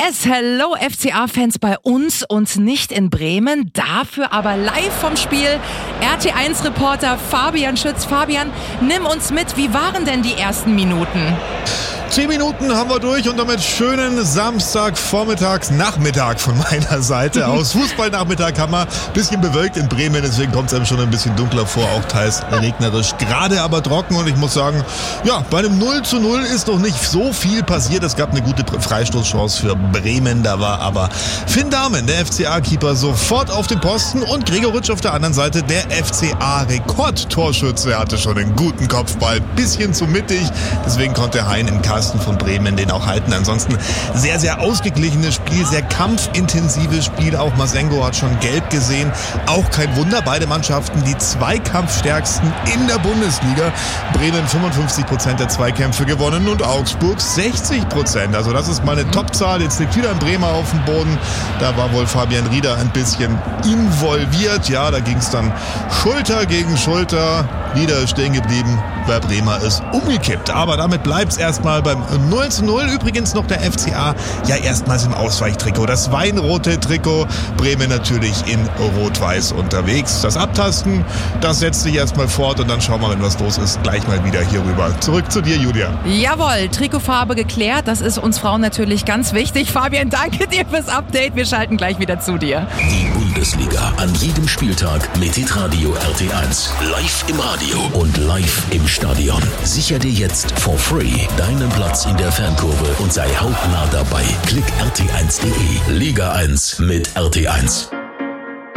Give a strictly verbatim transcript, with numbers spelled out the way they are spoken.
Yes, hello F C A-Fans bei uns und nicht in Bremen, dafür aber live vom Spiel. R T eins Reporter Fabian Schütz. Fabian, nimm uns mit, wie waren denn die ersten Minuten? Zehn Minuten haben wir durch und damit schönen Samstagvormittags Nachmittag von meiner Seite aus. Fußballnachmittag haben wir ein bisschen bewölkt in Bremen, deswegen kommt es einem schon ein bisschen dunkler vor, auch teils regnerisch, gerade aber trocken und ich muss sagen, ja, bei einem null zu null ist noch nicht so viel passiert. Es gab eine gute Freistoßchance für Bremen, da war aber Finn Dahmen, der F C A-Keeper, sofort auf dem Posten und Gregoritsch auf der anderen Seite, der F C A-Rekordtorschütze, hatte schon einen guten Kopfball, bisschen zu mittig, deswegen konnte Hein im Kasten von Bremen den auch halten. Ansonsten sehr, sehr ausgeglichenes Spiel, sehr kampfintensives Spiel. Auch Masengo hat schon gelb gesehen. Auch kein Wunder, beide Mannschaften die Zweikampfstärksten in der Bundesliga. Bremen fünfundfünfzig Prozent der Zweikämpfe gewonnen und Augsburg sechzig Prozent. Also das ist mal eine Topzahl. Jetzt liegt wieder ein Bremer auf dem Boden. Da war wohl Fabian Rieder ein bisschen involviert. Ja, da ging es dann Schulter gegen Schulter. Rieder ist stehen geblieben. Bei Bremer ist umgekippt. Aber damit bleibt es erstmal beim null zu null. Übrigens noch der F C A ja erstmals im Ausweichtrikot. Das weinrote Trikot. Bremen natürlich in rot-weiß unterwegs. Das Abtasten, das setzt sich erstmal fort und dann schauen wir, wenn was los ist, gleich mal wieder hier rüber. Zurück zu dir, Julia. Jawohl, Trikotfarbe geklärt. Das ist uns Frauen natürlich ganz wichtig. Fabian, danke dir fürs Update. Wir schalten gleich wieder zu dir. Die Bundesliga an jedem Spieltag mit Hitradio R T eins. Live im Radio und live im Stadion. Sicher dir jetzt for free deinen Platz in der Fankurve und sei hautnah dabei. Klick R T eins punkt de. Liga eins mit R T eins.